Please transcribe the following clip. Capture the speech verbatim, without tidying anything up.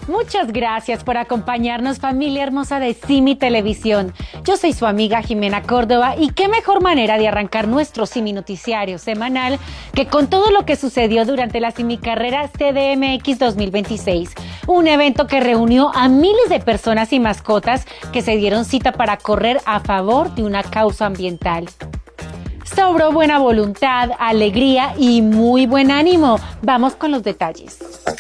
Muchas gracias por acompañarnos, familia hermosa de Simi Televisión. Yo soy su amiga Jimena Córdoba y qué mejor manera de arrancar nuestro Simi Noticiario semanal que con todo lo que sucedió durante la Simi Carrera C D M X dos mil veintiséis. Un evento que reunió a miles de personas y mascotas que se dieron cita para correr a favor de una causa ambiental. Sobró buena voluntad, alegría y muy buen ánimo. Vamos con los detalles.